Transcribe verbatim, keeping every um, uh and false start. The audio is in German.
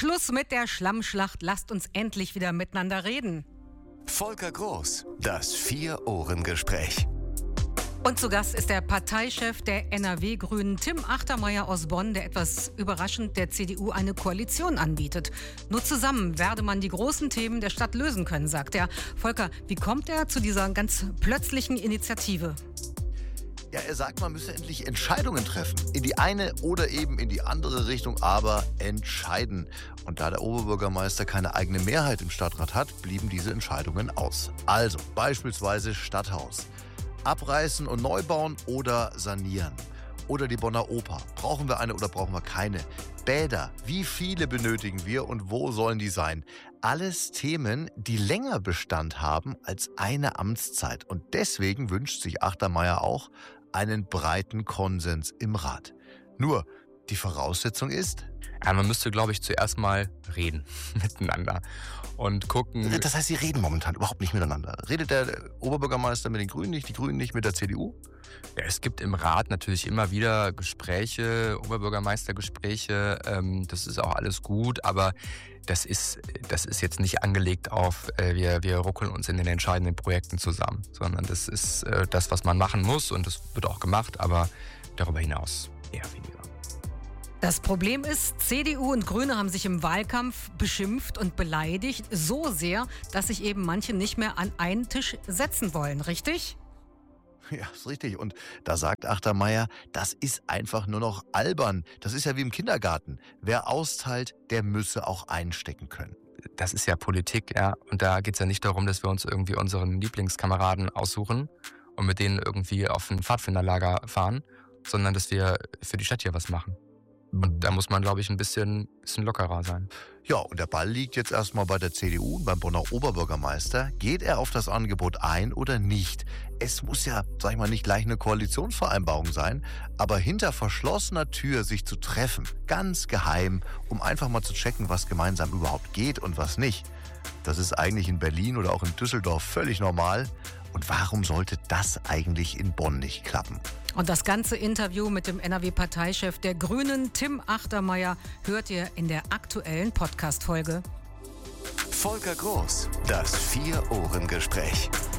Schluss mit der Schlammschlacht. Lasst uns endlich wieder miteinander reden. Volker Groß, das Vier-Ohren-Gespräch. Und zu Gast ist der Parteichef der N R W-Grünen, Tim Achtermeier aus Bonn, der etwas überraschend der C D U eine Koalition anbietet. Nur zusammen werde man die großen Themen der Stadt lösen können, sagt er. Volker, wie kommt er zu dieser ganz plötzlichen Initiative? Ja, er sagt, man müsse endlich Entscheidungen treffen. In die eine oder eben in die andere Richtung, aber entscheiden. Und da der Oberbürgermeister keine eigene Mehrheit im Stadtrat hat, blieben diese Entscheidungen aus. Also beispielsweise Stadthaus. Abreißen und neu bauen oder sanieren. Oder die Bonner Oper. Brauchen wir eine oder brauchen wir keine? Bäder. Wie viele benötigen wir und wo sollen die sein? Alles Themen, die länger Bestand haben als eine Amtszeit. Und deswegen wünscht sich Achtermeier auch einen breiten Konsens im Rat. Nur, die Voraussetzung ist... Ja, man müsste, glaube ich, zuerst mal reden miteinander und gucken... Das heißt, sie reden momentan überhaupt nicht miteinander. Redet der Oberbürgermeister mit den Grünen nicht, die Grünen nicht mit der C D U? Ja, es gibt im Rat natürlich immer wieder Gespräche, Oberbürgermeistergespräche. Ähm, das ist auch alles gut, aber das ist, das ist jetzt nicht angelegt auf, äh, wir, wir ruckeln uns in den entscheidenden Projekten zusammen, sondern das ist äh, das, was man machen muss und das wird auch gemacht, aber darüber hinaus eher weniger. Das Problem ist, C D U und Grüne haben sich im Wahlkampf beschimpft und beleidigt, so sehr, dass sich eben manche nicht mehr an einen Tisch setzen wollen, richtig? Ja, ist richtig. Und da sagt Achtermeier, das ist einfach nur noch albern. Das ist ja wie im Kindergarten. Wer austeilt, der müsse auch einstecken können. Das ist ja Politik, ja. Und da geht es ja nicht darum, dass wir uns irgendwie unseren Lieblingskameraden aussuchen und mit denen irgendwie auf ein Pfadfinderlager fahren, sondern dass wir für die Stadt hier was machen. Und da muss man, glaube ich, ein bisschen, bisschen lockerer sein. Ja, und der Ball liegt jetzt erstmal bei der C D U und beim Bonner Oberbürgermeister. Geht er auf das Angebot ein oder nicht? Es muss ja, sag ich mal, nicht gleich eine Koalitionsvereinbarung sein, aber hinter verschlossener Tür sich zu treffen, ganz geheim, um einfach mal zu checken, was gemeinsam überhaupt geht und was nicht. Das ist eigentlich in Berlin oder auch in Düsseldorf völlig normal. Und warum sollte das eigentlich in Bonn nicht klappen? Und das ganze Interview mit dem N R W-Parteichef der Grünen, Tim Achtermeier, hört ihr in der aktuellen Podcast-Folge. Volker Groß, das Vier-Ohren-Gespräch.